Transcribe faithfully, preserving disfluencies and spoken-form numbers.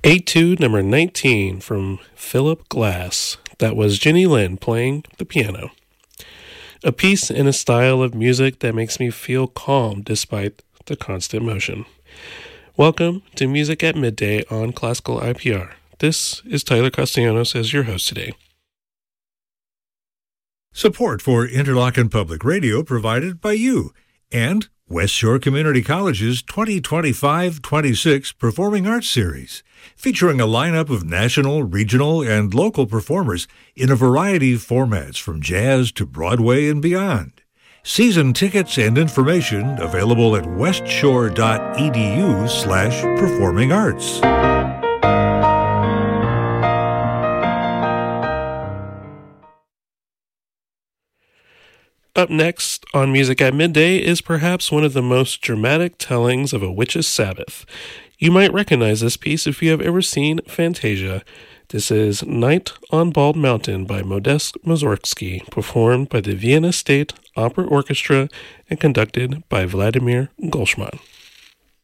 Etude number nineteen from Philip Glass. That was Jenny Lind playing the piano. A piece in a style of music that makes me feel calm despite the constant motion. Welcome to Music at Midday on Classical I P R. This is Tyler Castellanos as your host today. Support for Interlochen Public Radio provided by you and West Shore Community College's twenty twenty-five twenty-six Performing Arts Series, featuring a lineup of national, regional, and local performers in a variety of formats from jazz to Broadway and beyond. Season tickets and information available at westshore.edu slash performing arts. Up next on Music at Midday is perhaps one of the most dramatic tellings of a witch's Sabbath. You might recognize this piece if you have ever seen Fantasia. This is Night on Bald Mountain by Modest Mussorgsky, performed by the Vienna State Opera Orchestra and conducted by Vladimir Golshman.